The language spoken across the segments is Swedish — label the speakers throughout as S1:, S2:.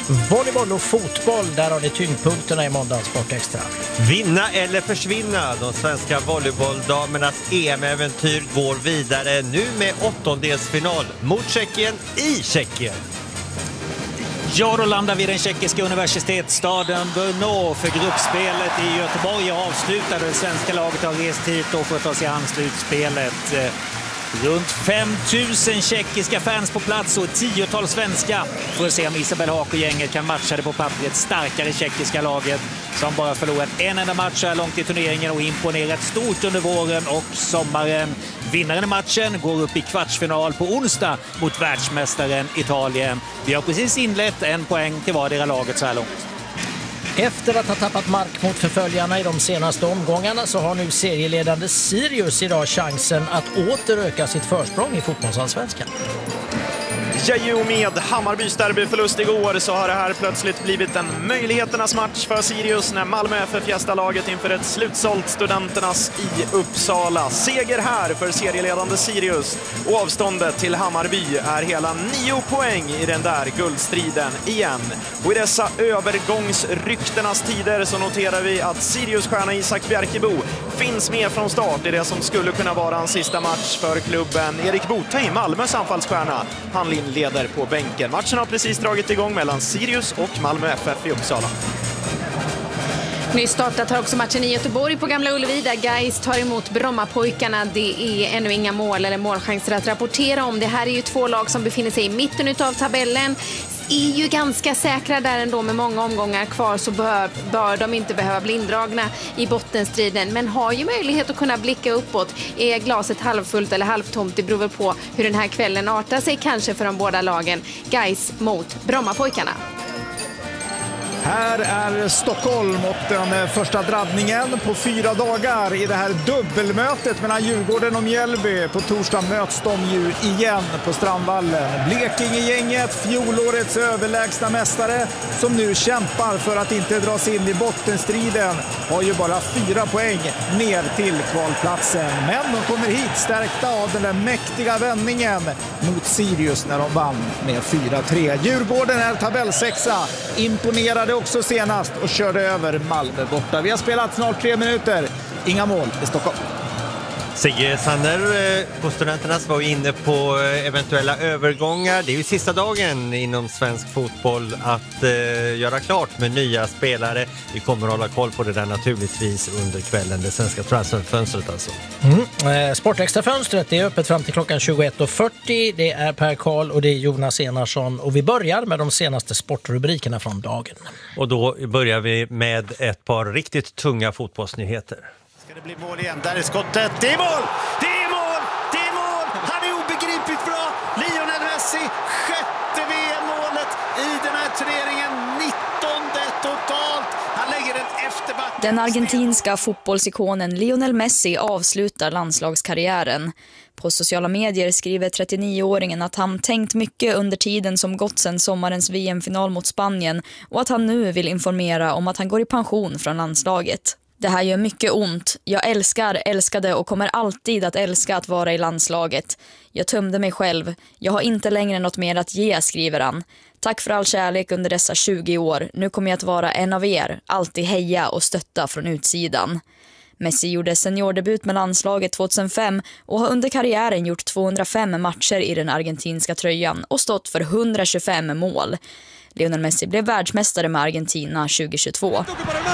S1: Volleyboll och fotboll, där har ni tyngdpunkterna i måndagens Sportextra.
S2: Vinna eller försvinna. De svenska volleybolldamernas EM-äventyr går vidare nu med åttondelsfinal mot Tjeckien i Tjeckien.
S3: Ja, då landar vi i den tjeckiska universitetsstaden Brno för gruppspelet i Göteborg avslutade. Det svenska laget har rest hit för att ta sig an slutspelet. Runt 5000 tjeckiska fans på plats och ett 10-tal svenska för att se om Isabelle Haak och gänget kan matcha det på pappret starkare tjeckiska laget som bara förlorat en enda match så här långt i turneringen och imponerat stort under våren och sommaren. Vinnaren i matchen går upp i kvartsfinal på onsdag mot världsmästaren Italien. Vi har precis inlett en poäng till vardera laget så här långt.
S1: Efter att ha tappat mark mot förföljarna i de senaste omgångarna så har nu serieledande Sirius idag chansen att åter öka sitt försprång i fotbollsallsvenskan.
S4: Ja, med Hammarbys derbyförlust igår så har det här plötsligt blivit en möjligheternas match för Sirius när Malmö FF gästar laget inför ett slutsålt Studenternas i Uppsala. Seger här för serieledande Sirius och avståndet till Hammarby är hela 9 poäng i den där guldstriden igen. Och i dessa övergångsryktenas tider så noterar vi att Sirius stjärna Isak Bjerkebo finns med från start i det som skulle kunna vara en sista match för klubben. Erik Botheim, Malmös anfallsstjärna, han leder på bänken. Matchen har precis dragit igång mellan Sirius och Malmö FF i Uppsala.
S5: Nyss startat har också matchen i Göteborg på Gamla Ullevi där Gais tar emot Brommapojkarna. Det är ännu inga mål eller målchanser att rapportera om. Det här är ju två lag som befinner sig i mitten av tabellen. Är ju ganska säkra där ändå med många omgångar kvar så bör de inte behöva bli indragna i bottenstriden men har ju möjlighet att kunna blicka uppåt. Är glaset halvfullt eller halvtomt? Det beror väl på hur den här kvällen artar sig kanske för de båda lagen. Gais mot Brommapojkarna.
S6: Här är Stockholm och den första draddningen på 4 dagar i det här dubbelmötet mellan Djurgården och Mjällby. På torsdag möts de ju igen på Strandvallen. Blekingegänget, fjolårets överlägsna mästare som nu kämpar för att inte dras in i bottenstriden, har ju bara 4 poäng ner till kvalplatsen. Men de kommer hit stärkta av den där mäktiga vändningen mot Sirius när de vann med 4-3. Djurgården är tabellsexa, imponerade också senast och körde över Malmö borta. Vi har spelat snart 3 minuter. Inga mål i Stockholm.
S2: Sigge Sander på Studenternas var inne på eventuella övergångar. Det är ju sista dagen inom svensk fotboll att göra klart med nya spelare. Vi kommer att hålla koll på det där naturligtvis under kvällen. Det svenska transferfönstret alltså.
S1: Sportextra-fönstret är öppet fram till klockan 21.40. Det är Per Karl och det är Jonas Enarsson. Och vi börjar med de senaste sportrubrikerna från dagen.
S2: Och då börjar vi med ett par riktigt tunga fotbollsnyheter.
S7: Det blir mål igen, där är skottet, det är mål! Det är mål! Det är mål! Han är obegripligt bra! Lionel Messi, 6:e VM-målet i den här turneringen, 19:e totalt! Han lägger en efterback.
S8: Den argentinska fotbollsikonen Lionel Messi avslutar landslagskarriären. På sociala medier skriver 39-åringen att han tänkt mycket under tiden som gått sedan sommarens VM-final mot Spanien och att han nu vill informera om att han går i pension från landslaget. Det här gör mycket ont. Jag älskade och kommer alltid att älska att vara i landslaget. Jag tömde mig själv. Jag har inte längre något mer att ge, skriver han. Tack för all kärlek under dessa 20 år. Nu kommer jag att vara en av er. Alltid heja och stötta från utsidan. Messi gjorde seniordebut med landslaget 2005 och har under karriären gjort 205 matcher i den argentinska tröjan och stått för 125 mål. Lionel Messi blev världsmästare med Argentina 2022.
S7: Går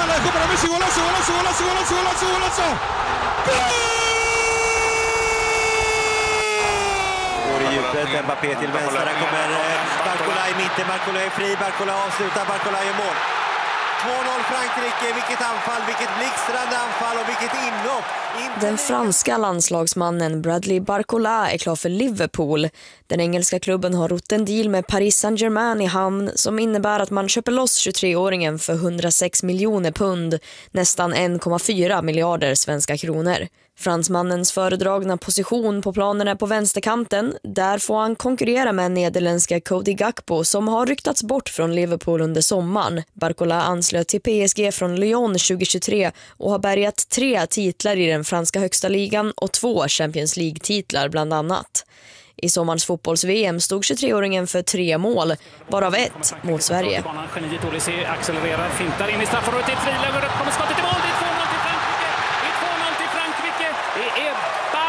S2: I djupet, Mbappé till vänster, där kommer Barcola i mitten, Barcola är fri, Barcola avslutar, Barcola i mål. 2-0 Frankrike, vilket anfall, vilket blixtrande anfall och vilket inhopp.
S8: Den franska landslagsmannen Bradley Barcola är klar för Liverpool. Den engelska klubben har rott en deal med Paris Saint-Germain i hamn som innebär att man köper loss 23-åringen för 106 miljoner pund, nästan 1,4 miljarder svenska kronor. Fransmannens föredragna position på planen är på vänsterkanten. Där får han konkurrera med nederländska Cody Gakpo som har ryktats bort från Liverpool under sommaren. Barcola anslöt till PSG från Lyon 2023 och har bärgat 3 titlar i den franska högsta ligan och 2 Champions League-titlar bland annat. I sommarens fotbolls-VM stod 23-åringen för 3 mål, varav 1 mot Sverige.
S3: Geniet Olise accelererar, fintar in i straffområdet, ett friläge, kommer skottet i mål, det är 2-0 till Frankrike. Det är 2-0 till Frankrike. Det är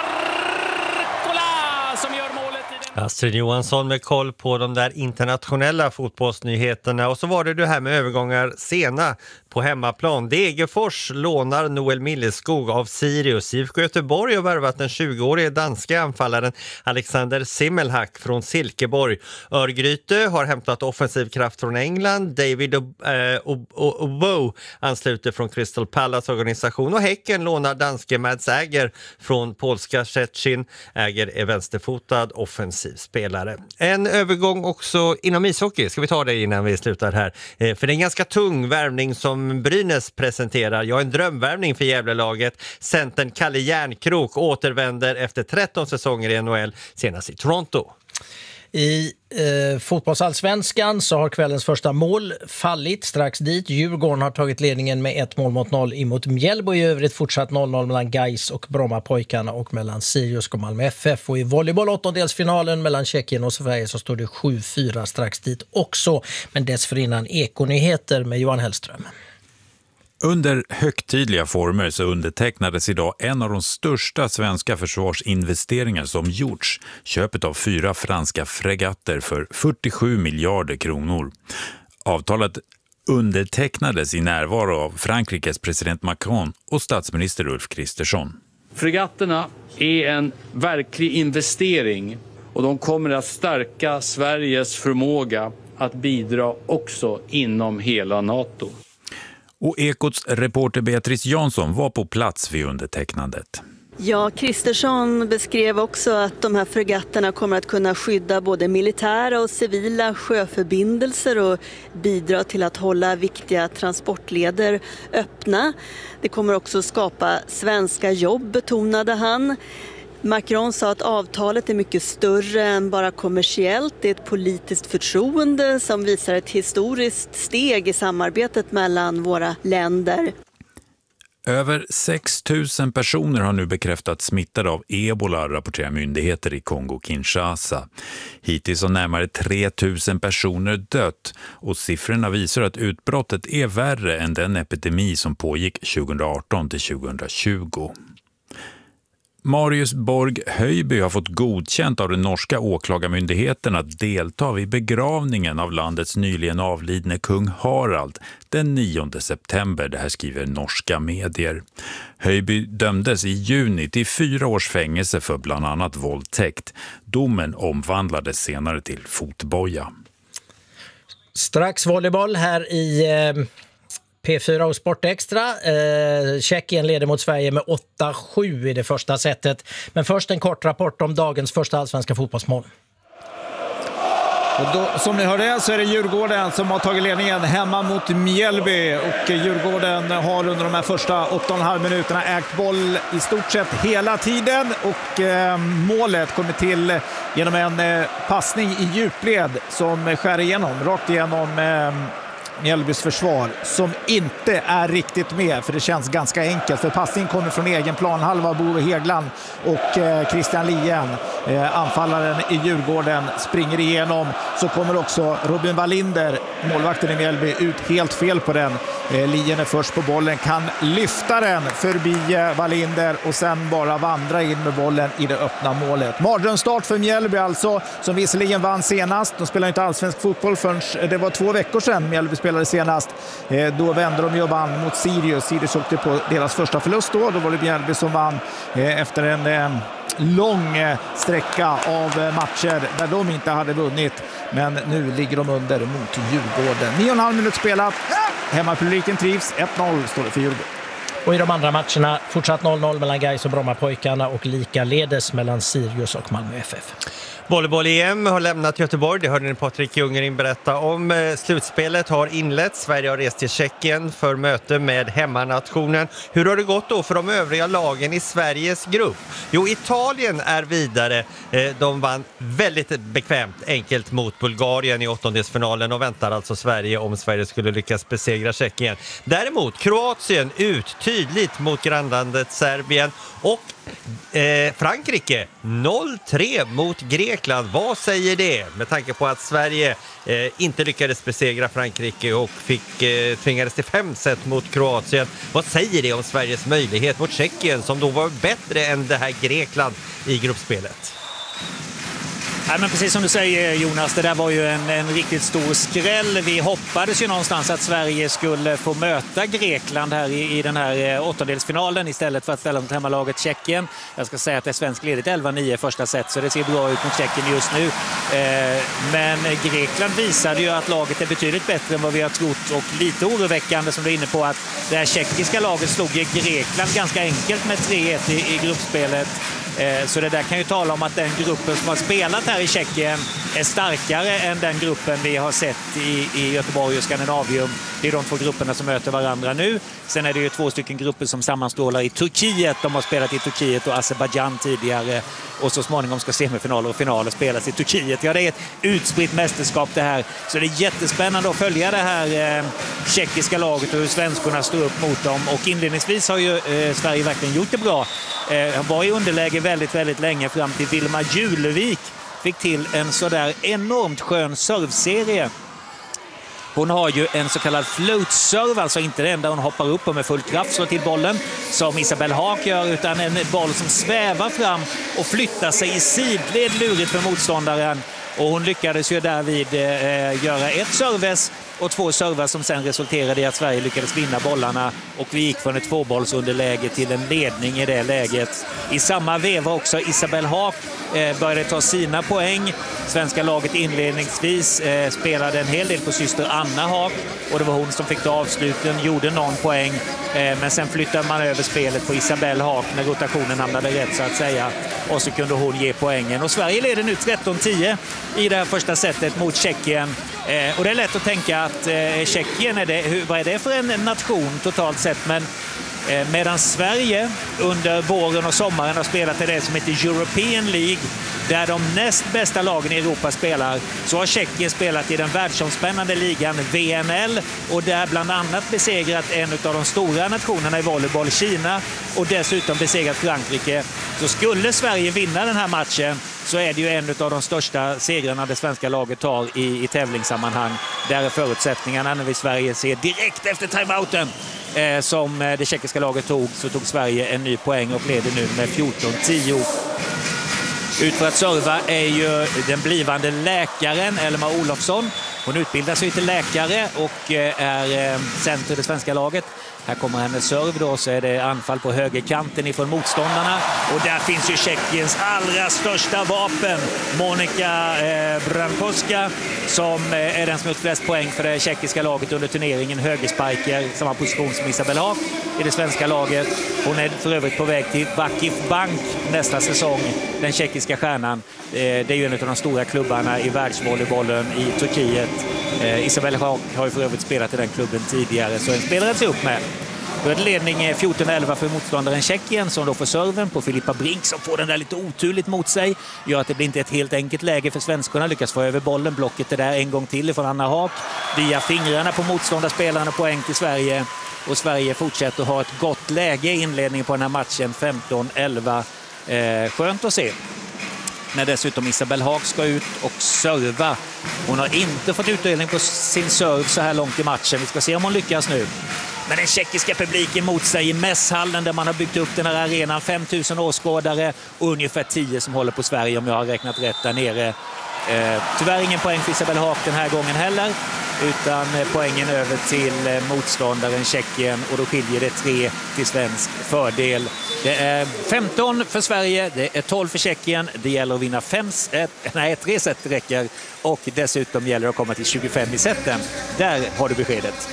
S3: Barcola som gör målet i den.
S2: Astrid Johansson med koll på de där internationella fotbollsnyheterna. Och så var det här med övergångar sena på hemmaplan. Degerfors lånar Noel Milleskog av Sirius. IFK Göteborg har värvat den 20-årige danska anfallaren Alexander Simmelhack från Silkeborg. Örgryte har hämtat offensiv kraft från England. David Obo ansluter från Crystal Palace organisation. Och Häcken lånar danske Mads Äger från polska Szczecin. Äger är vänsterfotad offensiv spelare. En övergång också inom ishockey. Ska vi ta det innan vi slutar här? För det är en ganska tung värvning som Brynäs presenterar. Jag har en drömvärvning för Gävlelaget. Centern Kalle Järnkrok återvänder efter 13 säsonger i NHL, senast i Toronto.
S1: I fotbollsallsvenskan så har kvällens första mål fallit strax dit. Djurgården har tagit ledningen med 1-0 emot Mjällby. I övrigt fortsatt 0-0 mellan Gais och Brommapojkarna och mellan Sirius och Malmö FF. Och i volleyboll 8-delsfinalen mellan Tjeckien och Sverige så står det 7-4 strax dit också. Men dessförinnan Ekonyheter med Johan Hellström.
S9: Under högtidliga former så undertecknades idag en av de största svenska försvarsinvesteringar som gjorts. Köpet av 4 franska fregatter för 47 miljarder kronor. Avtalet undertecknades i närvaro av Frankrikes president Macron och statsminister Ulf Kristersson.
S10: Fregatterna är en verklig investering och de kommer att stärka Sveriges förmåga att bidra också inom hela NATO.
S9: Och Ekots reporter Beatrice Jansson var på plats vid undertecknandet.
S11: Ja, Kristersson beskrev också att de här fregatterna kommer att kunna skydda både militära och civila sjöförbindelser och bidra till att hålla viktiga transportleder öppna. Det kommer också skapa svenska jobb, betonade han. Macron sa att avtalet är mycket större än bara kommersiellt. Det är ett politiskt förtroende som visar ett historiskt steg i samarbetet mellan våra länder.
S9: Över 6 000 personer har nu bekräftat smittade av ebola, rapporterar myndigheter i Kongo-Kinshasa. Hittills har närmare 3 000 personer dött och siffrorna visar att utbrottet är värre än den epidemi som pågick 2018 till 2020. Marius Borg Höjby har fått godkänt av den norska åklagarmyndigheten att delta vid begravningen av landets nyligen avlidne kung Harald den 9 september. Det här skriver norska medier. Höjby dömdes i juni till 4 års fängelse för bland annat våldtäkt. Domen omvandlades senare till fotboja.
S1: Strax volleyboll här i P4 och Sportextra. Tjeckien leder mot Sverige med 8-7 i det första setet. Men först en kort rapport om dagens första allsvenska fotbollsmål.
S6: Och då, som ni hörde så är det Djurgården som har tagit ledningen hemma mot Mjällby. Och Djurgården har under de här första 8,5 minuterna ägt boll i stort sett hela tiden. Och målet kommer till genom en passning i djupled som skär igenom, rakt igenom Mjällbys försvar, som inte är riktigt med, för det känns ganska enkelt, för passningen kommer från egen planhalva. Bo Hegland och Christian Lien, anfallaren i Djurgården, springer igenom. Så kommer också Robin Wallinder, målvakten i Mjällby, ut helt fel på den. Lien är först på bollen, kan lyfta den förbi Wallinder och sen bara vandra in med bollen i det öppna målet. Mardrömsstart för Mjällby alltså, som visserligen vann senast. De spelar inte allsvensk fotboll förrän det var 2 veckor sedan Mjällby spelade senast. Då vände de ju och vann mot Sirius. Sirius åkte på deras första förlust då. Då var det Mjällby som vann efter en lång sträcka av matcher där de inte hade vunnit. Men nu ligger de under mot Djurgården. 9,5 minuter spelat. Hemmapubliken trivs. 1-0 står det för Djurgården.
S1: Och i de andra matcherna fortsatt 0-0 mellan Gais och Brommapojkarna och likaledes mellan Sirius och Malmö FF.
S2: Volleyboll-EM har lämnat Göteborg, det hörde ni Patrik Ljunggren berätta om. Slutspelet har inletts, Sverige har rest till Tjeckien för möte med hemmanationen. Hur har det gått då för de övriga lagen i Sveriges grupp? Jo, Italien är vidare. De vann väldigt bekvämt, enkelt mot Bulgarien i 8-delsfinalen och väntar alltså Sverige om Sverige skulle lyckas besegra Tjeckien. Däremot Kroatien uttyg tydligt mot grannlandet Serbien. Och Frankrike 0-3 mot Grekland. Vad säger det? Med tanke på att Sverige inte lyckades besegra Frankrike och tvingades till 5 set mot Kroatien. Vad säger det om Sveriges möjlighet mot Tjeckien som då var bättre än det här Grekland i gruppspelet?
S3: Ja, men precis som du säger Jonas, det där var ju en riktigt stor skräll. Vi hoppades ju någonstans att Sverige skulle få möta Grekland här i den här åttondelsfinalen istället för att ställa mot hemmalaget Tjeckien. Jag ska säga att det är svensk ledigt 11-9 första set, så det ser bra ut mot Tjeckien just nu. Men Grekland visade ju att laget är betydligt bättre än vad vi har trott, och lite oroväckande som du är inne på att det här tjeckiska laget slog Grekland ganska enkelt med 3-1 i gruppspelet. Så det där kan ju tala om att den gruppen som har spelat här i Tjeckien är starkare än den gruppen vi har sett i Göteborg och Skandinavium. Det är de 2 grupperna som möter varandra nu. Sen är det ju 2 stycken grupper som sammanstrålar i Turkiet. De har spelat i Turkiet och Azerbaijan tidigare. Och så småningom ska semifinaler och finaler spelas i Turkiet. Ja, det är ett utspritt mästerskap det här. Så det är jättespännande att följa det här tjeckiska laget och hur svenskorna står upp mot dem. Och inledningsvis har ju Sverige verkligen gjort det bra. Han var i underläge väldigt, väldigt länge fram till Vilma Julevik fick till en sådär enormt skön servserie. Hon har ju en så kallad float-serve, alltså inte det enda hon hoppar upp och med full kraft slår till bollen som Isabel Haak gör, utan en boll som svävar fram och flyttar sig i sidled lurigt för motståndaren. Och hon lyckades ju därvid göra ett serves och 2 servar som sen resulterade i att Sverige lyckades vinna bollarna, och vi gick från ett 2-bollsunderläge till en ledning i det läget. I samma veva också Isabel Haak började ta sina poäng. Svenska laget inledningsvis spelade en hel del på syster Anna Haak, och det var hon som fick ta avsluten, gjorde någon poäng, men sen flyttade man över spelet på Isabel Haak när rotationen hamnade rätt så att säga, och så kunde hon ge poängen. Och Sverige leder nu 13-10 i det här första setet mot Tjeckien. Och det är lätt att tänka att Tjeckien vad är det för en nation totalt sett, men medan Sverige under våren och sommaren har spelat i det som heter European League, där de näst bästa lagen i Europa spelar, så har Tjeckien spelat i den världsomspännande ligan VNL, och där bland annat besegrat en av de stora nationerna i volleyboll, Kina, och dessutom besegrat Frankrike. Så skulle Sverige vinna den här matchen så är det ju en av de största segrarna det svenska laget tar i tävlingssammanhang. Där är förutsättningarna när vi Sverige ser direkt efter timeouten som det tjeckiska laget tog Sverige en ny poäng och leder nu med 14-10. Ut för att serva är ju den blivande läkaren Elma Olofsson. Hon utbildar sig till läkare och är center i det svenska laget. Här kommer hennes serv då, så är det anfall på högerkanten ifrån motståndarna. Och där finns ju Tjeckiens allra största vapen, Monika Brankowska, som är den som gjort flest poäng för det tjeckiska laget under turneringen. Högerspiker, samma position som Isabel Haak i det svenska laget. Hon är för övrigt på väg till Vakif Bank nästa säsong, den tjeckiska stjärnan. Det är ju en av de stora klubbarna i världsvolleybollen i Turkiet. Isabel Haak har ju för övrigt spelat i den klubben tidigare, så en spelare sig upp med. Då är det ledning 14-11 för motståndaren Tjeckien, som då får serven på Filippa Brink, som får den där lite oturligt mot sig. Gör att det blir inte ett helt enkelt läge för svenskarna. Lyckas få över bollen, blocket är där en gång till från Anna Haak. Via fingrarna på motståndarspelarna, poäng till Sverige. Och Sverige fortsätter att ha ett gott läge i inledningen på den här matchen, 15-11. Skönt att se. När dessutom Isabel Haak ska ut och serva. Hon har inte fått utdelning på sin serv så här långt i matchen. Vi ska se om hon lyckas nu. Men den tjeckiska publiken mot sig i mässhallen där man har byggt upp den här arenan. 5000 åskådare och ungefär 10 som håller på Sverige om jag har räknat rätt där nere. Tyvärr ingen poäng för Isabel Haak den här gången heller. Utan poängen över till motståndaren Tjeckien, och då skiljer det 3 till svensk fördel. Det är 15 för Sverige, det är 12 för Tjeckien. Det gäller att vinna 3 set räcker, och dessutom gäller det att komma till 25 i setten. Där har du beskedet.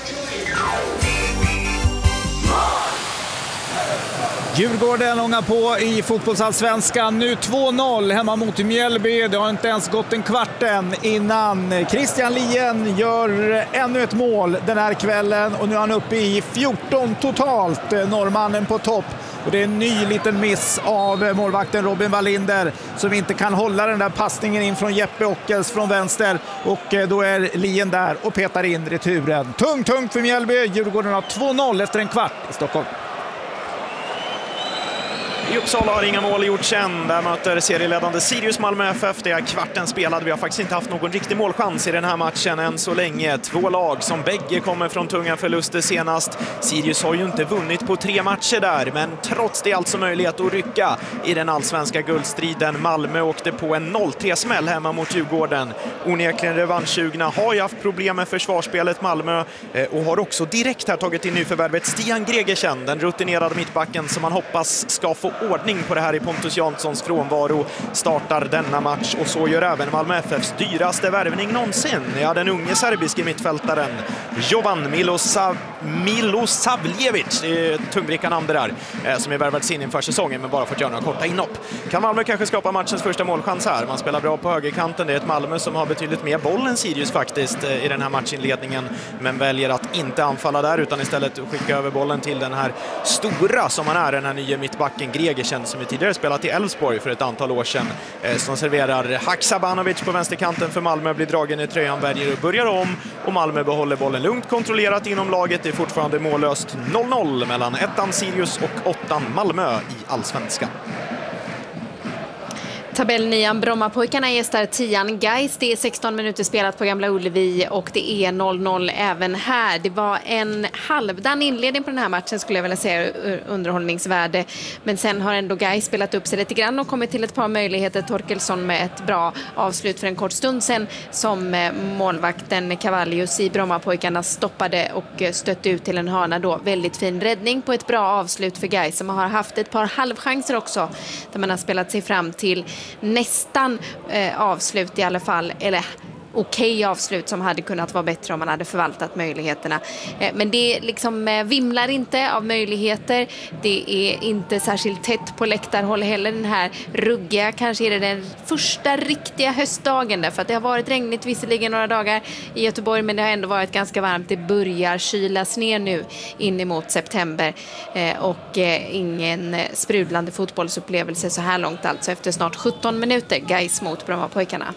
S6: Djurgården ångar på i fotbollsallsvenskan. Nu 2-0 hemma mot Mjällby. Det har inte ens gått en kvart än innan Christian Lien gör ännu ett mål den här kvällen. Och nu är han uppe i 14 totalt, norrmannen på topp. Och det är en ny liten miss av målvakten Robin Wallinder som inte kan hålla den där passningen in från Jeppe Ockels från vänster. Och då är Lien där och petar in returen. Tungt för Mjällby. Djurgården har 2-0 efter en kvart i Stockholm.
S4: I Uppsala har inga mål gjorts än. Där möter serieledande Sirius Malmö FF. Det är kvarten spelad. Vi har faktiskt inte haft någon riktig målchans i den här matchen än så länge. Två lag som bägge kommer från tunga förluster senast. Sirius har ju inte vunnit på 3 matcher där, men trots det alltså möjlighet att rycka i den allsvenska guldstriden. Malmö åkte på en 0-3-smäll hemma mot Djurgården. Onekligen revanschsugna, har ju haft problem med försvarsspelet Malmö och har också direkt här tagit in nyförvärvet Stian Gregersen, den rutinerade mittbacken som man hoppas ska få ordning på det här i Pontus Janssons frånvaro. Startar denna match och så gör även Malmö FFs dyraste värvning någonsin. Ja, den unge serbiske mittfältaren Jovan Milosavljevic, tungbrickan namn det där, som är värvats in inför säsongen men bara fått göra några korta inhopp. Kan Malmö kanske skapa matchens första målchans här? Man spelar bra på högerkanten. Det är ett Malmö som har betydligt mer boll än Sirius faktiskt i den här matchinledningen, men väljer att inte anfalla där utan istället skicka över bollen till den här stora som han är, den här nya mittbacken Gregersen som tidigare spelat i Elfsborg för ett antal år sedan, som serverar Haksabanovic på vänsterkanten för Malmö, blir dragen i tröjan, väljer och börjar om, och Malmö behåller bollen lugnt kontrollerat inom laget. Det är fortfarande mållöst 0-0 mellan 1:an Sirius och 8:an Malmö i Allsvenskan.
S5: Tabellnian Brommapojkarna gästar 10:an Gais. Det är 16 minuter spelat på Gamla Ullevi och det är 0-0 även här. Det var en halvdan inledning på den här matchen skulle jag vilja säga, underhållningsvärde. Men sen har ändå Gais spelat upp sig lite grann och kommit till ett par möjligheter. Torkelsson med ett bra avslut för en kort stund sen som målvakten Cavallius i Brommapojkarna stoppade och stötte ut till en hörna då. Väldigt fin räddning på ett bra avslut för Gais som har haft ett par halvchanser också där man har spelat sig fram till nästan avslut i alla fall, eller okej avslut som hade kunnat vara bättre om man hade förvaltat möjligheterna. Men det liksom vimlar inte av möjligheter. Det är inte särskilt tätt på läktarhåll heller den här ruggiga. Kanske är det den första riktiga höstdagen därför att det har varit regnigt visserligen några dagar i Göteborg, men det har ändå varit ganska varmt. Det börjar kylas ner nu in emot september och ingen sprudlande fotbollsupplevelse så här långt alltså efter snart 17 minuter. Gais mot Brommapojkarna.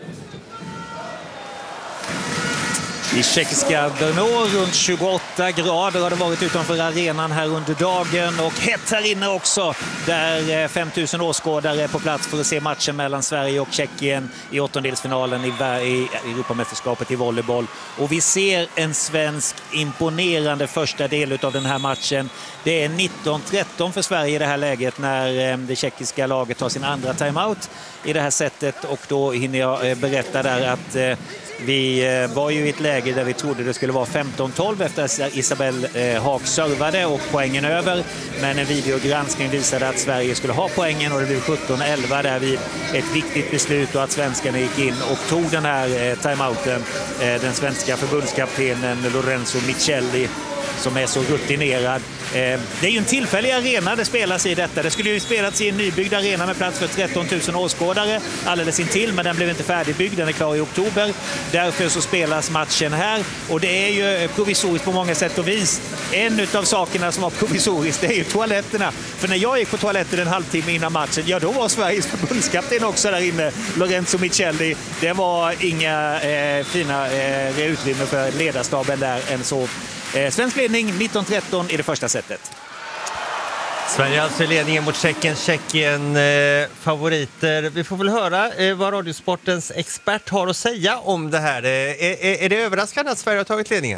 S3: I tjeckiska Brno runt 28 grader har det varit utanför arenan här under dagen och hett här inne också där 5000 åskådare är på plats för att se matchen mellan Sverige och Tjeckien i åttondelsfinalen i Europamästerskapet i volleyboll. Och vi ser en svensk imponerande första del av den här matchen. Det är 19-13 för Sverige i det här läget när det tjeckiska laget tar sin andra timeout i det här sättet, och då hinner jag berätta där att vi var ju i ett läge där vi trodde det skulle vara 15-12 efter att Isabel Haag servade och poängen över. Men en videogranskning visade att Sverige skulle ha poängen och det blev 17-11 där vid ett viktigt beslut och att svenskarna gick in och tog den här timeouten. Den svenska förbundskaptenen Lorenzo Michelli som är så rutinerad. Det är ju en tillfällig arena det spelas i detta. Det skulle ju spelats i en nybyggd arena med plats för 13 000 åskådare alldeles intill, men den blev inte färdigbyggd. Den är klar i oktober. Därför så spelas matchen här och det är ju provisoriskt på många sätt och vis. En av sakerna som var provisoriskt det är ju toaletterna. För när jag gick på toaletten en halvtimme innan matchen, ja då var Sveriges förbundskapten också där inne, Lorenzo Michelli. Det var inga fina utrymme för ledarstaben där än så. Svensk ledning 19-13 i det första setet.
S2: Sverige alltså i ledningen mot Tjeckien. Tjeckien favoriter. Vi får väl höra vad Radiosportens expert har att säga om det här. Är det överraskande att Sverige har tagit ledningen?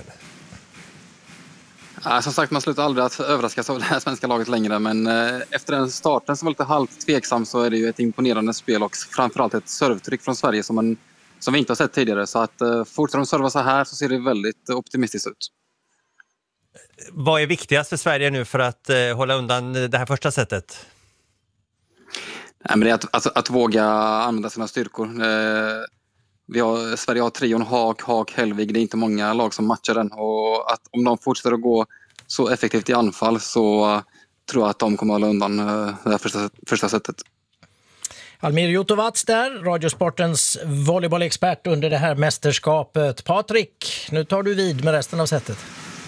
S12: Ja, som sagt, man slutar aldrig att överraskas av det här svenska laget längre. Men efter den starten som var lite halvt tveksam så är det ju ett imponerande spel och framförallt ett servtryck från Sverige som vi inte har sett tidigare. Så att fortsätter de serva så här så ser det väldigt optimistiskt ut.
S2: Vad är viktigast för Sverige nu för att hålla undan det här första sättet?
S12: Nej, men det är att våga använda sina styrkor. Sverige har trion Haag, Hellvig. Det är inte många lag som matchar den. Och att om de fortsätter att gå så effektivt i anfall så tror jag att de kommer att hålla undan det här första sättet.
S1: Almir Jotovac där, Radiosportens volleybollexpert under det här mästerskapet. Patrik, nu tar du vid med resten av sättet.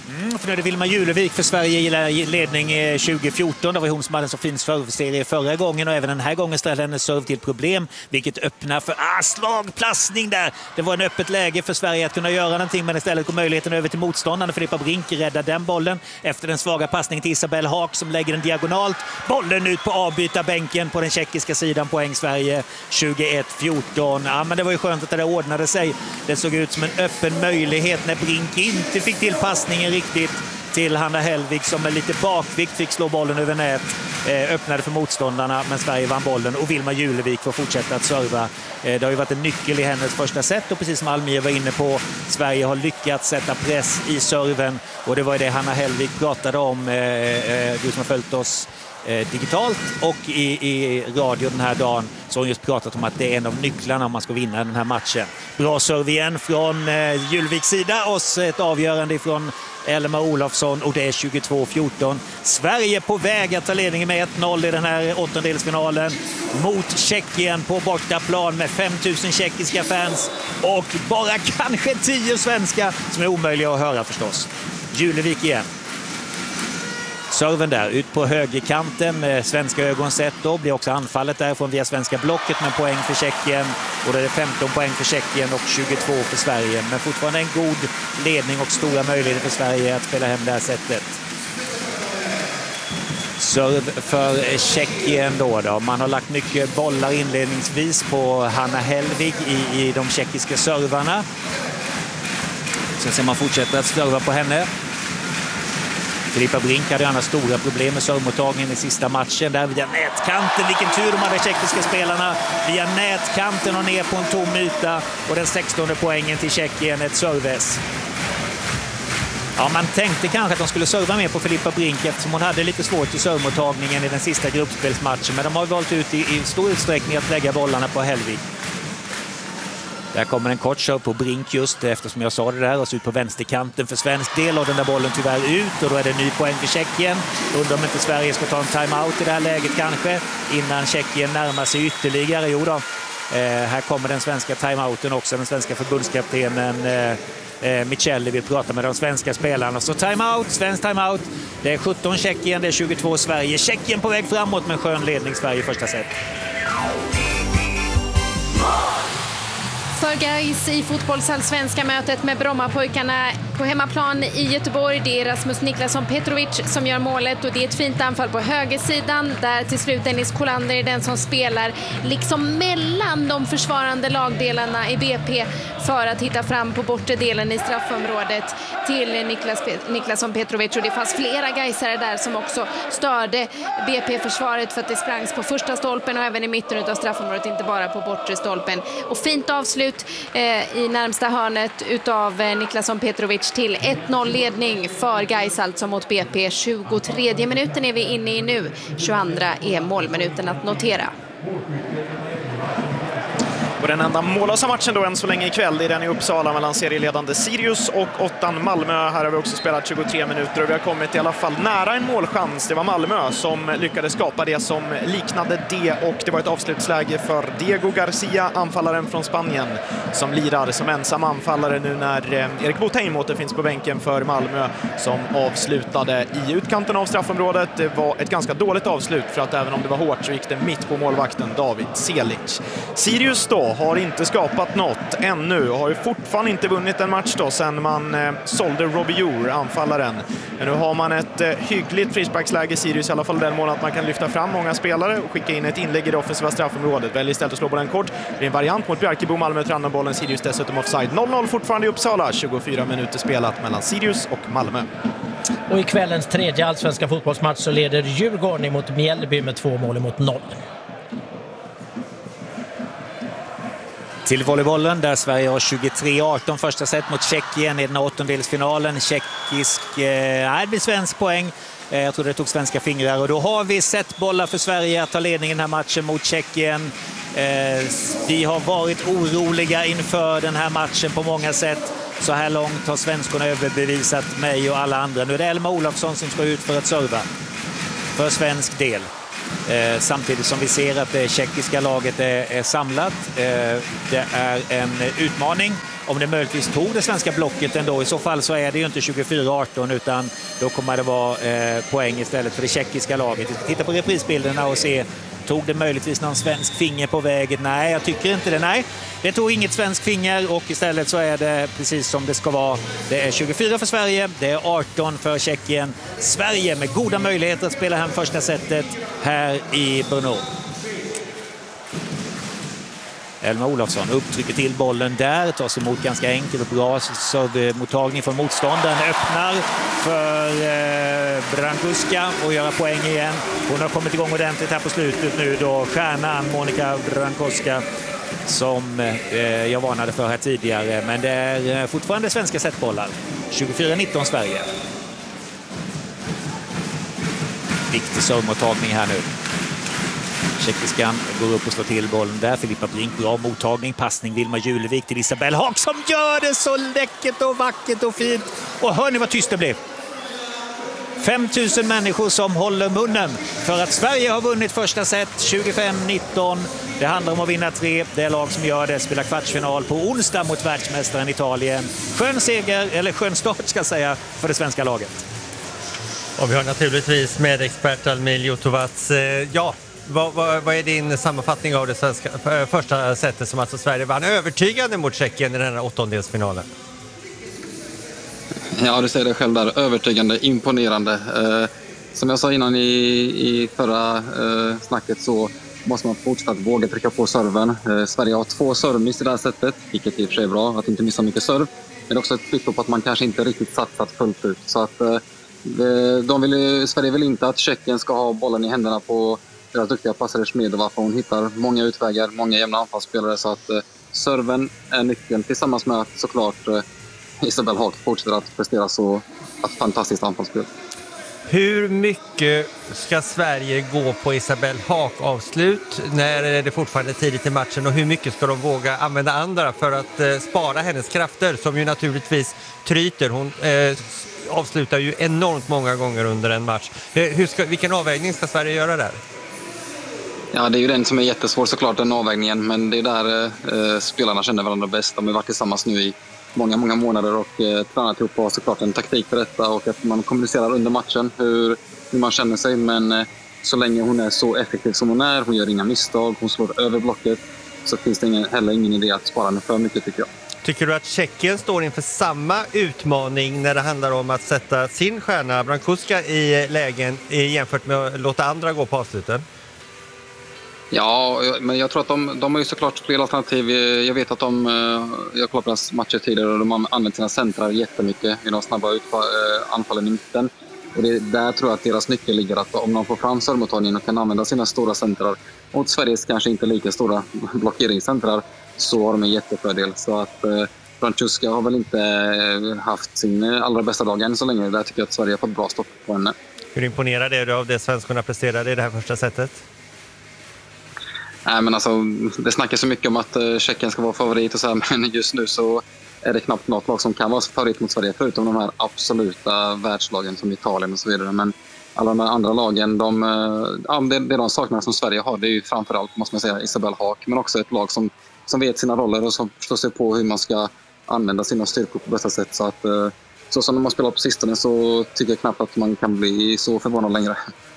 S3: För nu är det Vilma Julevik för Sverige i ledning 2014. Det var hon som hade en så fin serveserie förra gången och även den här gången ställde hennes serve till problem, vilket öppnar för slagplastning där. Det var en öppet läge för Sverige att kunna göra någonting, men istället går möjligheten över till motståndaren. Filippa Brink räddar den bollen efter den svaga passning till Isabelle Haak som lägger den diagonalt. Bollen ut på avbytarbänken på den tjeckiska sidan, poäng Sverige 21-14. Ja, men det var ju skönt att det ordnade sig. Det såg ut som en öppen möjlighet när Brink inte fick till passningen riktigt till Hanna Hellvig som med lite bakvikt fick slå bollen över nät. Öppnade för motståndarna, men Sverige vann bollen och Vilma Julevik får fortsätta att serva. Det har ju varit en nyckel i hennes första set och precis som Almir var inne på, Sverige har lyckats sätta press i serven och det var det Hanna Hellvig pratade om, du som har följt oss digitalt och i radio den här dagen, så har hon just pratat om att det är en av nycklarna om man ska vinna den här matchen. Bra serve igen från Juleviks sida och ett avgörande ifrån Elma Olofsson och det är 22-14. Sverige på väg att ta ledningen med 1-0 i den här åttondelsfinalen mot Tjeckien på bortaplan med 5000 tjeckiska fans och bara kanske 10 svenska som är omöjliga att höra förstås. Julevik igen. Serven där, ut på högerkanten med svenska ögon sett då. Blir också anfallet därifrån via svenska blocket med poäng för Tjeckien. Och då är det 15 poäng för Tjeckien och 22 för Sverige. Men fortfarande en god ledning och stora möjligheter för Sverige att spela hem det här sättet. Serv för Tjeckien då. Man har lagt mycket bollar inledningsvis på Hanna Hellvig i de tjeckiska servarna. Sen ser man fortsätta att serva på henne. Filippa Brink hade annars stora problem med servmottagningen i sista matchen. Där via nätkanten, vilken tur de hade tjeckiska spelarna. Via nätkanten och ner på en tom yta. Och den 16:e poängen till Tjeckien, ett serves. Ja, man tänkte kanske att de skulle serva mer på Filippa Brink eftersom hon hade lite svårt i servmottagningen i den sista gruppspelsmatchen. Men de har valt ut i stor utsträckning att lägga bollarna på Hellvig. Där kommer en kort serve på Brink just eftersom jag sa det där och så ut på vänsterkanten för svensk del och den där bollen tyvärr ut och då är det ny poäng för Tjeckien. Undrar om inte Sverige ska ta en timeout i det här läget kanske innan Tjeckien närmar sig ytterligare. Jo då, här kommer den svenska timeouten också, den svenska förbundskaptenen Michelli vill prata med de svenska spelarna. Så timeout, svensk timeout. Det är 17 Tjeckien, det är 22 Sverige. Tjeckien på väg framåt med skön ledning Sverige i första set.
S5: För Gais i fotbollsallsvenska mötet med Brommapojkarna på hemmaplan i Göteborg. Det är Rasmus Niklasson Petrovic som gör målet och det är ett fint anfall på högersidan där till slut Dennis Kolander är den som spelar liksom mellan de försvarande lagdelarna i BP för att hitta fram på bortre delen i straffområdet till Niklasson Petrovic och det fanns flera gaisare där som också störde BP-försvaret för att det sprangs på första stolpen och även i mitten av straffområdet, inte bara på bortre stolpen. Och fint avslut i närmsta hörnet utav Niklasson Petrovic till 1-0 ledning för Gais alltså mot BP. 23 minuten är vi inne i nu. 22 är målminuten att notera.
S4: Och den enda mållösa matchen då än så länge ikväll är den i Uppsala mellan serieledande Sirius och 8 Malmö. Här har vi också spelat 23 minuter och vi har kommit i alla fall nära en målchans. Det var Malmö som lyckades skapa det som liknade det och det var ett avslutsläge för Diego Garcia, anfallaren från Spanien, som lirar som ensam anfallare nu när Erik Botheim återfinns på bänken för Malmö som avslutade i utkanten av straffområdet. Det var ett ganska dåligt avslut för att även om det var hårt så gick det mitt på målvakten David Selic. Sirius då har inte skapat något ännu och har ju fortfarande inte vunnit en match då sen man sålde Robbie Jour, anfallaren. Men nu har man ett hyggligt frisparksläge i Sirius, i alla fall den mån att man kan lyfta fram många spelare och skicka in ett inlägg i det offensiva straffområdet. Väljer istället att slå bollen kort. Det är en variant mot Bjarkebo, Malmö tar hand bollen, Sirius dessutom offside. 0-0 fortfarande i Uppsala, 24 minuter spelat mellan Sirius och Malmö.
S1: Och i kvällens tredje allsvenska fotbollsmatch så leder Djurgården emot Mjällby med 2 mål emot 0.
S3: Till volleybollen där Sverige har 23-18 första set mot Tjeckien i den åttondelsfinalen. Tjeckisk, det blir svensk poäng. Jag tror det tog svenska fingrar och då har vi sett bollar för Sverige att ta ledningen den här matchen mot Tjeckien. Vi har varit oroliga inför den här matchen på många sätt. Så här långt har svenskorna överbevisat mig och alla andra. Nu är det Elma Olofsson som ska ut för att serva för svensk del. Samtidigt som vi ser att det tjeckiska laget är samlat. Det är en utmaning om det möjligtvis tog det svenska blocket ändå. I så fall så är det ju inte 24-18 utan då kommer det vara poäng istället för det tjeckiska laget. Vi ska titta på reprisbilderna och se, tog det möjligtvis någon svensk finger på vägen? Nej, jag tycker inte det. Nej, det tog inget svensk finger och istället så är det precis som det ska vara. Det är 24 för Sverige, det är 18 för Tjeckien. Sverige med goda möjligheter att spela hem första setet här i Brno. Elmar Olofsson upptrycker till bollen där, tas emot ganska enkelt och bra servemottagning från motståndaren, öppnar för Brankuska och göra poäng igen. Hon har kommit igång ordentligt här på slutet nu då, stjärnan Monika Brankuska som jag varnade för här tidigare, men det är fortfarande svenska setbollar. 24-19 Sverige. Viktig servemottagning här nu. Tjeckiskan går upp och slår till bollen där. Filippa Brink, bra mottagning. Passning Vilma Julevik till Isabelle Haak som gör det så läckert och vackert och fint. Och hör ni vad tyst det blev? 5000 människor som håller munnen för att Sverige har vunnit första set 25-19. Det handlar om att vinna 3. Det är lag som gör det. Spelar kvartsfinal på onsdag mot världsmästaren Italien. Skön seger, eller skön start ska jag säga, för det svenska laget.
S2: Och vi har naturligtvis med expert Almiljo Tovac. Ja, vad är din sammanfattning av det svenska första setet som alltså Sverige vann övertygande mot Tjeckien i den här åttondelsfinalen?
S12: Ja, du säger det själv där. Övertygande, imponerande. Som jag sa innan i förra snacket så måste man fortsätta våga trycka på serven. Sverige har 2 servmiss i det här sättet, vilket i och för sig är bra att inte missa mycket serv. Men det är också ett kvitto på att man kanske inte riktigt satsat fullt ut. Så att Sverige vill inte att Tjeckien ska ha bollen i händerna på deras duktiga passare Smedova, för hon hittar många utvägar, många jämna anfallsspelare, så att serven är nyckeln tillsammans med att såklart Isabelle Haak fortsätter att prestera så ett fantastiskt anfallsspel.
S2: Hur mycket ska Sverige gå på Isabelle Haak avslut när det fortfarande är tidigt i matchen, och hur mycket ska de våga använda andra för att spara hennes krafter som ju naturligtvis tryter? Hon avslutar ju enormt många gånger under en match. Vilken avvägning ska Sverige göra där?
S12: Ja, det är ju den som är jättesvår såklart, den avvägningen, men det är där spelarna känner varandra bäst. De har varit tillsammans nu i många månader och tränat ihop och har såklart en taktik för detta, och att man kommunicerar under matchen hur man känner sig, men så länge hon är så effektiv som hon är, hon gör inga misstag, hon slår över blocket, så finns det heller ingen idé att spara henne för mycket, tycker jag.
S2: Tycker du att Tjeckien står inför samma utmaning när det handlar om att sätta sin stjärna Brankuska i lägen jämfört med att låta andra gå på avsluten?
S12: Ja, men jag tror att de har ju såklart fler alternativ. Jag vet att jag har kollat på deras matcher tidigare och de har använt sina centrar jättemycket i de snabba anfallen i mitten. Och där tror jag att deras nyckel ligger, att om de får fram servemottagningen och kan använda sina stora centrar mot Sveriges kanske inte lika stora blockeringscentrar, så har de en jättefördel. Så att Brankuska har väl inte haft sin allra bästa dag än så länge. Där tycker jag att Sverige har fått bra stopp på henne.
S2: Hur imponerad är du av det svenskarna presterade i det här första setet?
S12: Nej, men alltså, det snackas så mycket om att Tjeckien ska vara favorit och så här, men just nu så är det knappt något lag som kan vara favorit mot Sverige, förutom de här absoluta världslagen som Italien och så vidare. Men alla de andra lagen, det de saknar som Sverige har, det är ju framförallt, måste man säga, Isabelle Haak, men också ett lag som vet sina roller och som förstår sig på hur man ska använda sina styrkor på bästa sätt. Så att så som de har spelat på sistone så tycker jag knappt att man kan bli så förvånad längre.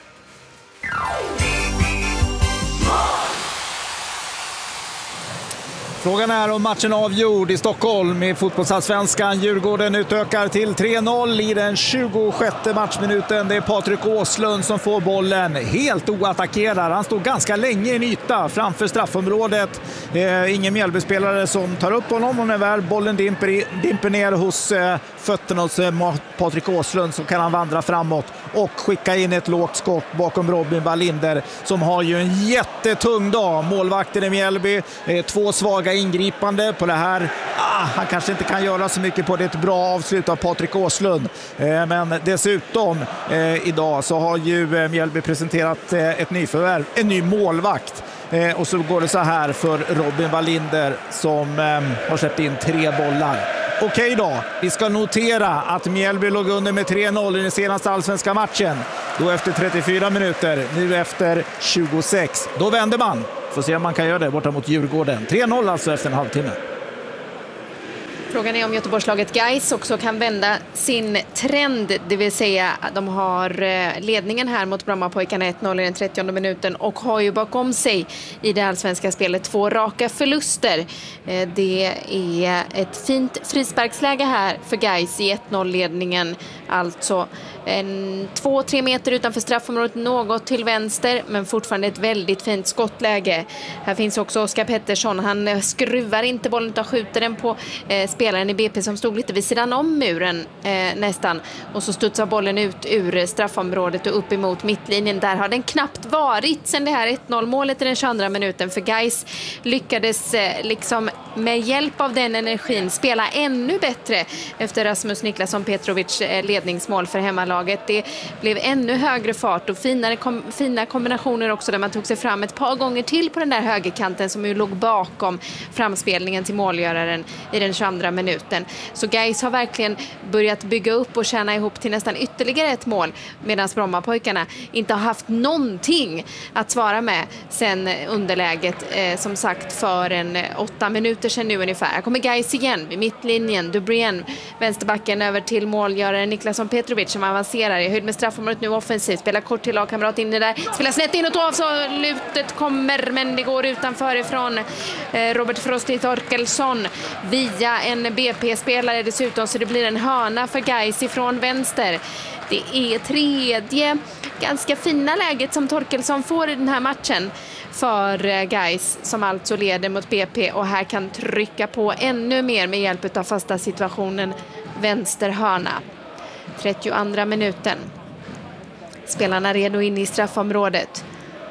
S6: Frågan är om matchen avgjord i Stockholm i fotbollsallsvenskan. Djurgården utökar till 3-0 i den 26 matchminuten. Det är Patrik Åslund som får bollen helt oattackerad. Han står ganska länge i en yta framför straffområdet. Ingen Mjällbyspelare som tar upp honom, och när väl bollen dimper ner hos fötterna hos Patrik Åslund så kan han vandra framåt och skicka in ett lågt skott bakom Robin Wallinder, som har ju en jättetung dag. Målvakten i Mjällby, 2 svaga ingripande på det här. Han kanske inte kan göra så mycket på det. Ett bra avslut av Patrik Åslund. Men dessutom idag så har ju Mjällby presenterat ett nyförvärv, en ny målvakt. Och så går det så här för Robin Wallinder som har släppt in 3 bollar. Okej då, vi ska notera att Mjällby låg under med 3-0 i den senaste allsvenska matchen. Då efter 34 minuter, nu efter 26. Då vänder man. Får se om man kan göra det borta mot Djurgården. 3-0 alltså efter en halvtimme.
S5: Frågan är om Göteborgslaget Gais också kan vända sin trend, det vill säga de har ledningen här mot Brommapojkarna 1-0 i den 30:e minuten och har ju bakom sig i det allsvenska spelet 2 raka förluster. Det är ett fint frisparksläge här för Gais i 1-0-ledningen, alltså 2-3 meter utanför straffområdet, något till vänster, men fortfarande ett väldigt fint skottläge. Här finns också Oskar Pettersson, han skruvar inte bollen utan skjuter den på spelaren i BP som stod lite vid sidan om muren nästan, och så studsar bollen ut ur straffområdet och upp emot mittlinjen. Där har den knappt varit sedan det här 1-0-målet i den 22:a minuten, för Gais lyckades liksom med hjälp av den energin spela ännu bättre efter Rasmus Niklasson Petrovic ledningsmål för hemmalaget. Det blev ännu högre fart och fina kombinationer också, där man tog sig fram ett par gånger till på den där högerkanten som ju låg bakom framspelningen till målgöraren i den 22:a minuten. Så Gais har verkligen börjat bygga upp och tjäna ihop till nästan ytterligare ett mål, medan Brommapojkarna inte har haft någonting att svara med sen underläget, som sagt för en 8 minuter sedan nu ungefär. Här kommer Gais igen vid mittlinjen, Dubrien vänsterbacken över till målgöraren Niklasson Petrovic som avancerar i höjd med straffområdet nu offensivt, spelar kort till lagkamrat in i där, spelar snett in och avslutet kommer, men det går utanför ifrån Robert Frosty Torkelsson via en BP-spelare dessutom, så det blir en hörna för Gais ifrån vänster. Det är tredje ganska fina läget som Torkelsson får i den här matchen för Gais, som alltså leder mot BP och här kan trycka på ännu mer med hjälp av fasta situationen vänster hörna. 32:a minuten. Spelarna redo in i straffområdet.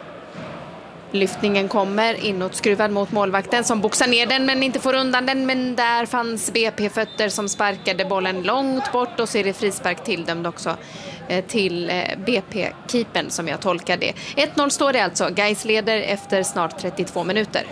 S5: Lyftningen kommer inåt skruvad mot målvakten som boxar ner den men inte får undan den, men där fanns BP-fötter som sparkade bollen långt bort, och så är det frispark tilldömd också till BP-keepern som jag tolkar det. 1-0 står det alltså. Gais leder efter snart 32 minuter.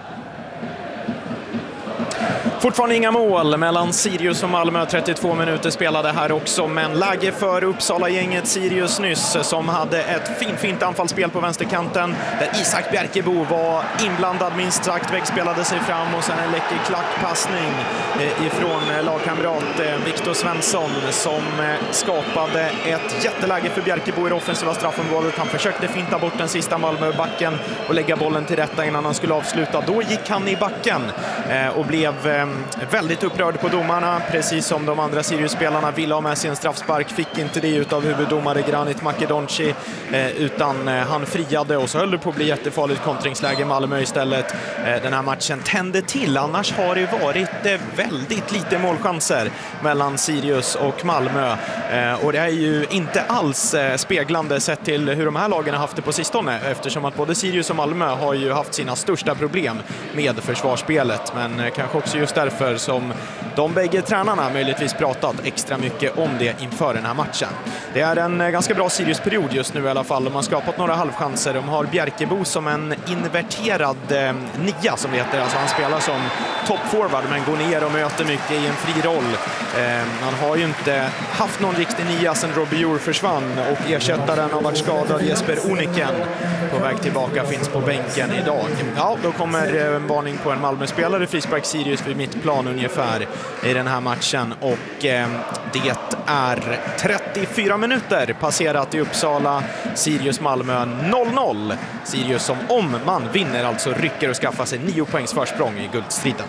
S4: Fortfarande inga mål mellan Sirius och Malmö. 32 minuter spelade här också, men läge för Uppsala-gänget Sirius nyss som hade ett fint anfallsspel på vänsterkanten där Isak Bjerkebo var inblandad minst sagt, vägspelade sig fram och sen en läcker klackpassning ifrån lagkamrat Viktor Svensson som skapade ett jätteläge för Bjerkebo i det offensiva straffområdet. Han försökte finta bort den sista Malmö-backen och lägga bollen till rätta innan han skulle avsluta. Då gick han i backen och blev väldigt upprörd på domarna, precis som de andra Sirius-spelarna ville ha med sig en straffspark, fick inte det utav huvuddomare Granit Makedonci, utan han friade och så höll det på att bli jättefarligt kontringsläge Malmö istället. Den här matchen tände till, annars har det varit väldigt lite målchanser mellan Sirius och Malmö, och det är ju inte alls speglande sett till hur de här lagen har haft det på sistone, eftersom att både Sirius och Malmö har ju haft sina största problem med försvarsspelet, men kanske också just därför som de bägge tränarna möjligtvis pratat extra mycket om det inför den här matchen. Det är en ganska bra Sirius-period just nu i alla fall. De har skapat några halvchanser. De har Bjerkebo som en inverterad nia som det heter. Alltså han spelar som toppforward men går ner och möter mycket i en fri roll. Han har ju inte haft någon riktig nia sedan Robbie Jour försvann och ersättaren har varit skadad. Jesper Oniken på väg tillbaka finns på bänken idag. Ja, då kommer en varning på en Malmö-spelare, frispark Sirius vid mitt plan ungefär i den här matchen, och det är 34 minuter passerat i Uppsala. Sirius Malmö 0-0. Sirius som om man vinner alltså rycker och skaffar sig 9 poängs försprång i guldstriden.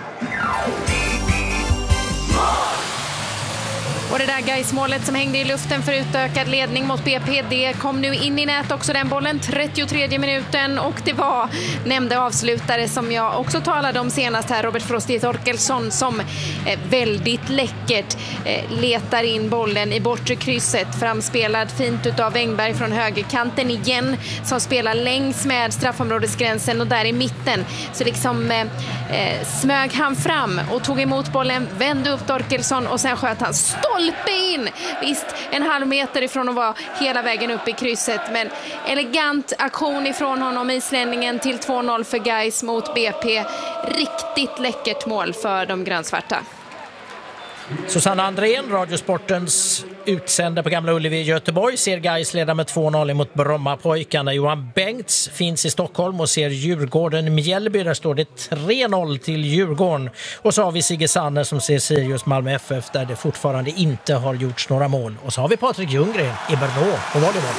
S5: Och det där Gais-målet som hängde i luften för utökad ledning mot BP, det kom nu in i nät också den bollen, 33 minuten, och det var nämnde avslutare som jag också talade om senast här, Robert Frosty Torkelsson, som väldigt läckert letar in bollen i bortre krysset, framspelad fint utav Engberg från högerkanten igen, som spelar längs med straffområdesgränsen och där i mitten så liksom smög han fram och tog emot bollen, vände upp Torkelsson och sen sköt han stolpe in. Visst, en halv meter ifrån att vara hela vägen upp i krysset, men elegant aktion ifrån honom, islänningen, till 2-0 för Gais mot BP. Riktigt läckert mål för de grönsvarta.
S1: Susanna Andrén, Radiosportens utsände på Gamla Ullevi i Göteborg, ser Gais leda med 2-0 mot Brommapojkarna. Johan Bengts finns i Stockholm och ser Djurgården-Mjällby. Där står det 3-0 till Djurgården. Och så har vi Sigge Sanner som ser Sirius Malmö FF där det fortfarande inte har gjorts några mål. Och så har vi Patrik Ljunggren i Brno på volleyboll.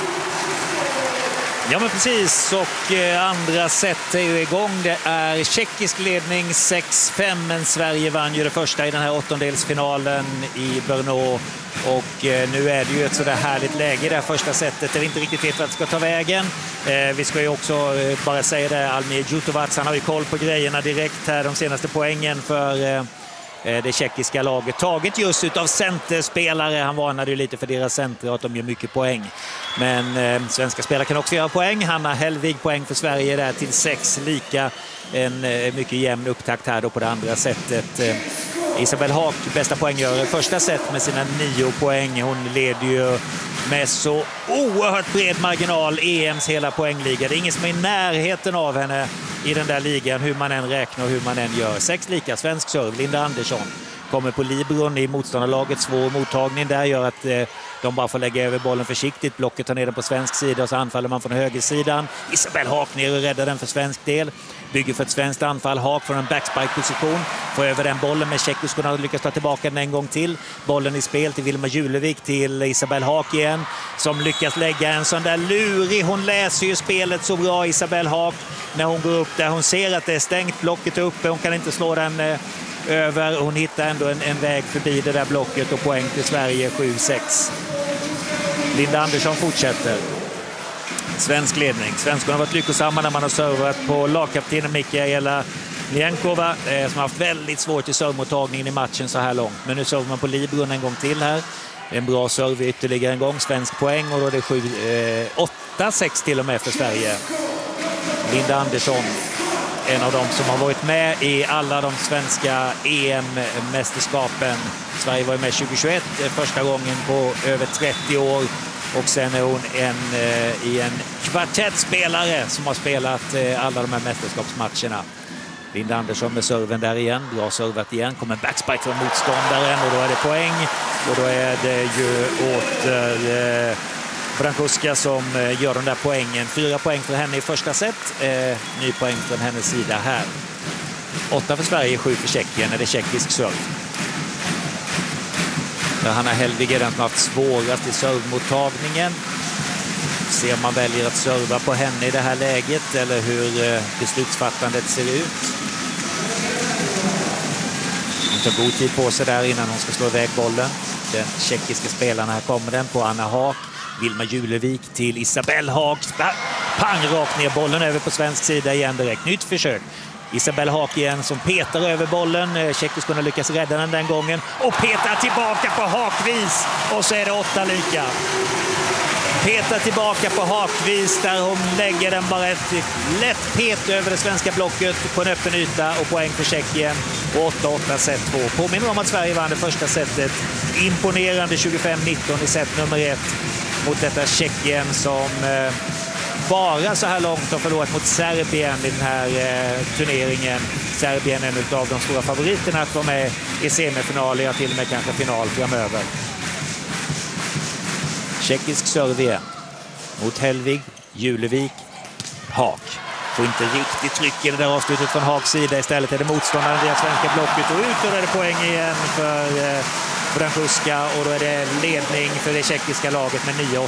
S3: Ja, men precis. Och andra set är ju igång. Det är tjeckisk ledning 6-5, men Sverige vann ju det första i den här åttondelsfinalen i Brno. Och nu är det ju ett sådär härligt läge i det här första setet där vi inte riktigt vet vart det ska ta vägen. Vi ska ju också bara säga det, Almir Djutovac, han har ju koll på grejerna direkt här, de senaste poängen för det tjeckiska laget. Taget just utav centerspelare. Han varnade ju lite för deras center att de gör mycket poäng. Men svenska spelare kan också göra poäng. Hanna Hellvig poäng för Sverige där till 6 lika. En mycket jämn upptakt här då på det andra sättet. Isabel Haak, bästa poänggörare första set med sina 9 poäng. Hon leder ju med så oerhört bred marginal EMs hela poängliga. Det är ingen som är i närheten av henne i den där ligan, hur man än räknar och hur man än gör. 6 lika, svensk serve. Linda Andersson kommer på libron i motståndarlaget. Svår mottagning där gör att de bara får lägga över bollen försiktigt. Blocket tar ner den på svensk sida och så anfaller man från högersidan. Isabel Haak ner och räddar den för svensk del. Bygger för ett svenskt anfall. Haak från en backspike-position. Får över den bollen med tjeckiskorna och lyckas ta tillbaka den en gång till. Bollen i spel till Vilma Julevik, till Isabel Haak igen. Som lyckas lägga en sån där lurig. Hon läser ju spelet så bra, Isabel Haak. När hon går upp där. Hon ser att det är stängt. Blocket är uppe. Hon kan inte slå den över. Hon hittar ändå en väg förbi det där blocket och poäng till Sverige 7-6. Linda Andersson fortsätter. Svensk ledning. Svenskarna har varit lyckosamma när man har servat på lagkaptenen Mikaela Ljenkova som har haft väldigt svårt i servmottagningen i matchen så här långt. Men nu servar man på libron en gång till här. En bra serve ytterligare en gång. Svensk poäng och då är det 8-6 till och med för Sverige. Linda Andersson, en av dem som har varit med i alla de svenska EM-mästerskapen. Sverige var med 2021, första gången på över 30 år. Och sen är hon en kvartettspelare som har spelat alla de här mästerskapsmatcherna. Linda Andersson med serven där igen. Bra servat igen. Kommer en backspike från motståndaren och då är det poäng. Och då är det ju åt Brankuska som gör den där poängen. 4 poäng för henne i första set. Ny poäng från hennes sida här. 8 för Sverige, 7 för Tjeckien. Är det tjeckisk serve. Hanna Hellvig är den som har haft svårast i servmottagningen. Se om man väljer att serva på henne i det här läget eller hur beslutsfattandet ser ut. Hon tar god tid på sig där innan hon ska slå iväg bollen. Den tjeckiska spelarna, här kommer den på Anna Haak. Vilma Julevik till Isabel Haak. Pang, rakt ner bollen över på svensk sida igen direkt. Nytt försök. Isabel Haak igen som petar över bollen. Tjeckiskorna lyckas rädda den gången. Och petar tillbaka på Haakvis. Och så är det 8 lika. Petar tillbaka på Haakvis där hon lägger den bara ett lätt pet över det svenska blocket på en öppen yta och poäng för Tjeckien. Och 8-8 set 2. Påminner om att Sverige vann det första setet. Imponerande 25-19 i set nummer 1 mot detta Tjeckien som bara så här långt har förlorat mot Serbien i den här turneringen. Serbien är en av de stora favoriterna att vara med i semifinal, ja till och med kanske final framöver. Tjeckisk serve igen. Mot Hellvig, Julevik, Haak. Får inte riktigt tryck i det där avslutet från Haaks sida. Istället är det motståndaren via svenska blocket och ut och då är det poäng igen för Brankuska och då är det ledning för det tjeckiska laget med 9-8.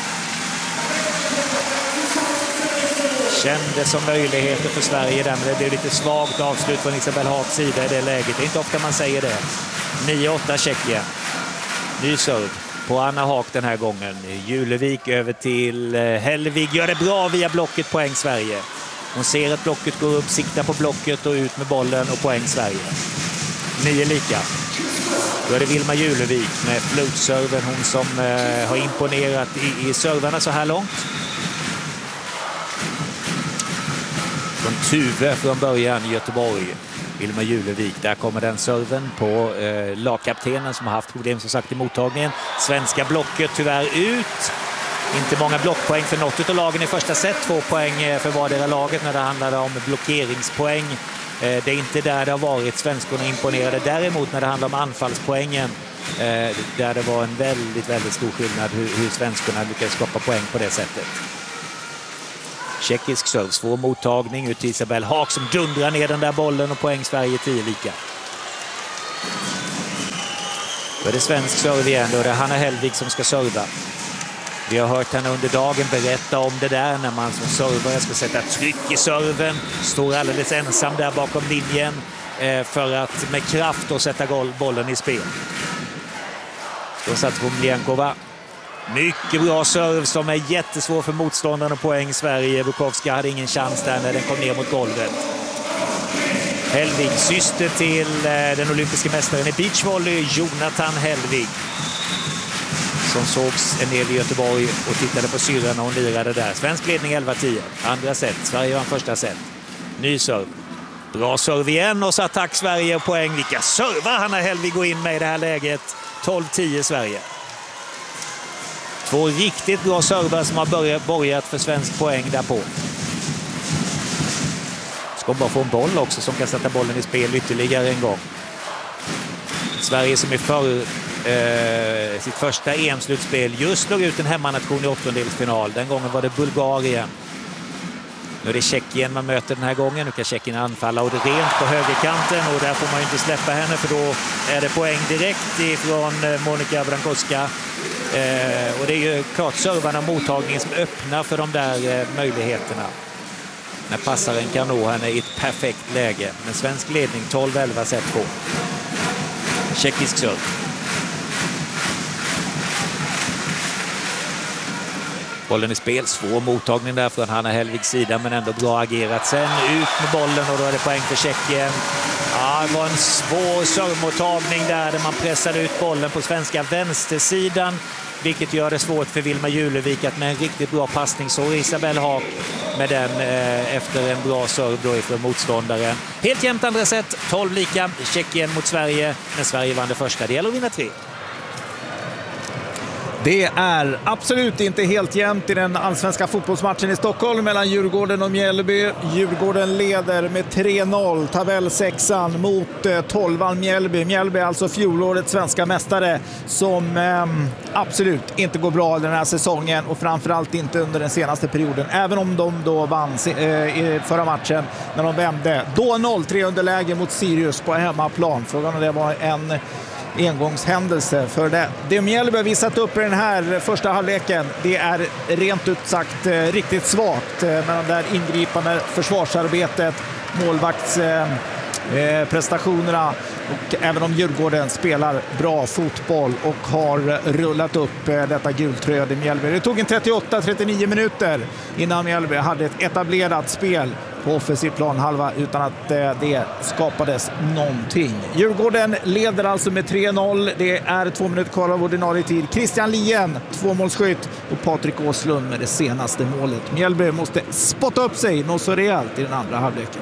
S3: Kändes som möjligheter för Sverige där, men det blev lite svagt avslut från Isabel Haaks sida i det läget. Det är inte ofta man säger det. 9-8 Tjeckien. Ny serve på Anna Haak den här gången. Julevik över till Hellvig. Gör det bra via blocket, poäng Sverige. Hon ser att blocket går upp, siktar på blocket och ut med bollen och poäng Sverige. 9 lika. Då är det Vilma Julevik med flutserven. Hon som har imponerat i serverna så här långt. Från Tuve från början i Göteborg. Vilma Julevik, där kommer den serven på lagkaptenen som har haft problem som sagt i mottagningen. Svenska blocket tyvärr ut. Inte många blockpoäng för något av lagen i första set. 2 poäng för vardera laget när det handlade om blockeringspoäng Det är inte där det har varit svenskorna imponerade. Däremot när det handlar om anfallspoängen, där det var en väldigt, väldigt stor skillnad hur svenskorna lyckades skapa poäng på det sättet. Tjeckisk serve, svår mottagning ut till Isabel Haak som dundrar ner den där bollen och poäng Sverige 10 lika. Då är det svensk serve igen och det är Hanna Hellvig som ska serva. Vi har hört henne under dagen berätta om det där när man som servare ska sätta tryck i serven. Står alldeles ensam där bakom linjen för att med kraft då sätta bollen i spel. Då satt Rumlienkova. Mycket bra serve som är jättesvår för motståndaren och poäng Sverige. Bukowska hade ingen chans där när den kom ner mot golvet. Hellvig, syster till den olympiska mästaren i beachvolley, Jonathan Hellvig. Som sågs en del i Göteborg och tittade på syrran när hon lirade där. Svensk ledning 11-10. Andra set. Sverige vann första set. Ny serve. Bra serve igen och så attack Sverige och poäng. Vilka servar Hanna Hellvig går in med i det här läget. 12-10 Sverige. Två riktigt bra servar som har börjat för svensk poäng därpå. Ska bara få en boll också som kan sätta bollen i spel ytterligare en gång. Sverige som är för sitt första EM-slutspel just låg ut en hemmanation i åttondelsfinal. Den gången var det Bulgarien. Nu är det Tjeckien man möter den här gången. Nu kan Tjeckien anfalla och det är rent på högerkanten och där får man ju inte släppa henne för då är det poäng direkt ifrån Monika Brankowska. Och det är ju klart servarna och mottagningen som öppnar för de där möjligheterna. När passaren kan nå henne i ett perfekt läge. Men svensk ledning 12-11 set på. Tjeckisk serve. Bollen i spel, svår mottagning där från Hanna Hellvigs sida men ändå bra agerat. Sen ut med bollen och då är det poäng för Tjeckien. Ja, det var en svår servemottagning där man pressade ut bollen på svenska vänstersidan. Vilket gör det svårt för Vilma Julevik att med en riktigt bra passning så Isabel Haak med den efter en bra serve då ifrån motståndaren. Helt jämnt andra set, 12 lika. Tjeckien mot Sverige, men Sverige vann det första. Det gäller att vinna 3.
S6: Det är absolut inte helt jämnt i den allsvenska fotbollsmatchen i Stockholm mellan Djurgården och Mjällby. Djurgården leder med 3-0, tabell 6an mot 12an Mjällby. Mjällby är alltså fjolårets svenska mästare som absolut inte går bra den här säsongen och framförallt inte under den senaste perioden. Även om de då vann i förra matchen när de vände. Då 0-3 underläge mot Sirius på hemmaplan. Frågan om det var en engångshändelse för det Mjällby visat upp i den här första halvleken, det är rent ut sagt riktigt svagt med det där ingripande försvarsarbetet, målvaktsprestationerna och även om Djurgården spelar bra fotboll och har rullat upp detta gultröd i Mjällby. Det tog en 38-39 minuter innan Mjällby hade ett etablerat spel på offensiv planhalva utan att det skapades någonting. Djurgården leder alltså med 3-0. Det är 2 minuter kvar av ordinarie tid. Christian Lien, 2-målsskytt och Patrik Åslund med det senaste målet. Mjällby måste spotta upp sig något så rejält i den andra halvleken.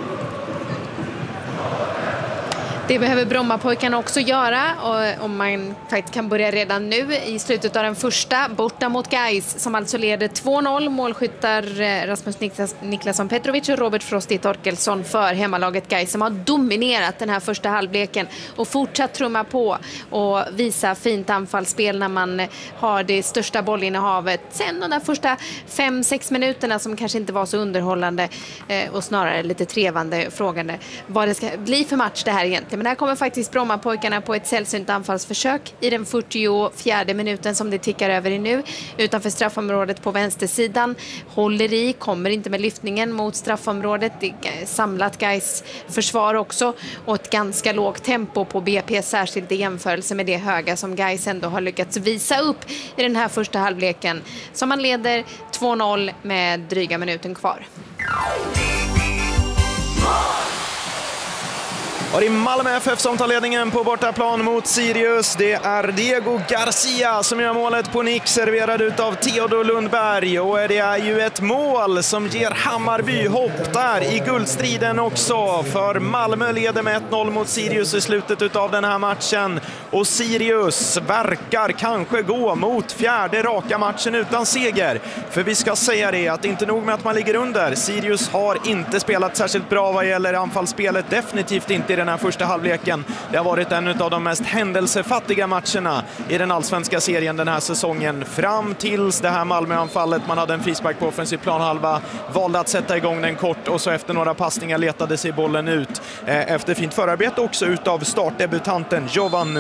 S5: Det behöver Brommapojkarna också göra och om man faktiskt kan börja redan nu i slutet av den första borta mot Gais som alltså leder 2-0. Målskyttar Rasmus Niklasson Petrovic och Robert Frosti Torkelsson för hemmalaget Gais som har dominerat den här första halvleken och fortsatt trumma på och visa fint anfallsspel när man har det största bollinnehavet. Sen de där första 5-6 minuterna som kanske inte var så underhållande och snarare lite trevande frågande vad det ska bli för match det här egentligen. Men här kommer faktiskt Brommapojkarna på ett sällsynt anfallsförsök i den 44:e minuten som det tickar över i nu. Utanför straffområdet på vänstersidan. Håller i, kommer inte med lyftningen mot straffområdet. Det är samlat Gais försvar också. Och ett ganska lågt tempo på BP, särskilt i jämförelse med det höga som Gais ändå har lyckats visa upp i den här första halvleken. Som man leder 2-0 med dryga minuten kvar.
S4: Och det är Malmö FF som tar ledningen på bortaplan mot Sirius. Det är Diego Garcia som gör målet på nick, serverad ut av Theodor Lundberg. Och det är ju ett mål som ger Hammarby hopp där i guldstriden också. För Malmö leder med 1-0 mot Sirius i slutet av den här matchen. Och Sirius verkar kanske gå mot fjärde raka matchen utan seger. För vi ska säga det, att inte nog med att man ligger under. Sirius har inte spelat särskilt bra vad gäller anfallsspelet. Definitivt inte i den här första halvleken. Det har varit en av de mest händelsefattiga matcherna i den allsvenska serien den här säsongen. Fram tills det här Malmö-anfallet. Man hade en frispark på offensiv planhalva. Valde att sätta igång den kort och så efter några passningar letade sig bollen ut. Efter fint förarbete också utav startdebutanten Jovan